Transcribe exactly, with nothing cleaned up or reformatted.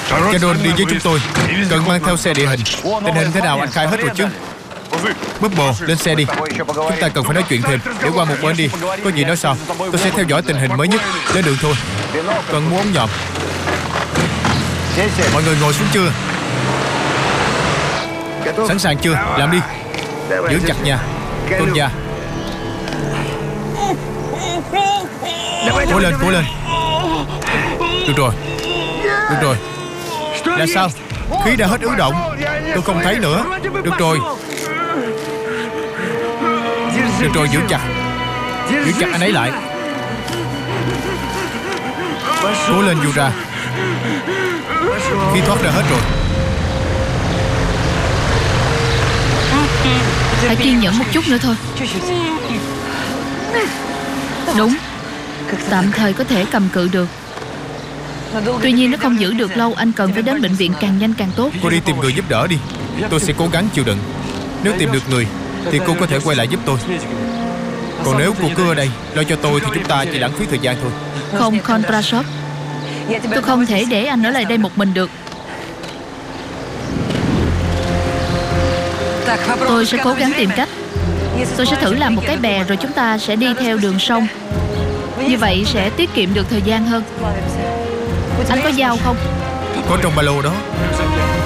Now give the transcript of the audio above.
Carol đi với chúng tôi. Cần mang theo xe địa hình. Tình hình thế nào anh khai hết rồi chứ? Bubble, lên xe đi. Chúng ta cần phải nói chuyện thêm. Để qua một bên đi. Có gì nói sau. Tôi sẽ theo dõi tình hình mới nhất. Lên đường thôi. Cần mua ống nhòm. Mọi người ngồi xuống chưa? Sẵn sàng chưa? Làm đi. Giữ chặt nha. Tôn gia. Cố lên, cố lên. Được rồi. Được rồi. Là sao? Khí đã hết ứ động. Tôi không thấy nữa. Được rồi. Được rồi, giữ chặt. Giữ chặt anh ấy lại. Cố lên Yura. Khí thoát ra hết rồi. Hãy kiên nhẫn một chút nữa thôi. Đúng. Tạm thời có thể cầm cự được. Tuy nhiên nó không giữ được lâu. Anh cần phải đến bệnh viện càng nhanh càng tốt. Cô đi tìm người giúp đỡ đi. Tôi sẽ cố gắng chịu đựng. Nếu tìm được người thì cô có thể quay lại giúp tôi. Còn nếu cô cứ ở đây lo cho tôi thì chúng ta chỉ lãng phí thời gian thôi. Không, Kontrashov. Tôi không thể để anh ở lại đây một mình được. Tôi sẽ cố gắng tìm cách. Tôi sẽ thử làm một cái bè rồi chúng ta sẽ đi theo đường sông. Như vậy sẽ tiết kiệm được thời gian hơn. Anh có dao không? Có trong ba lô đó.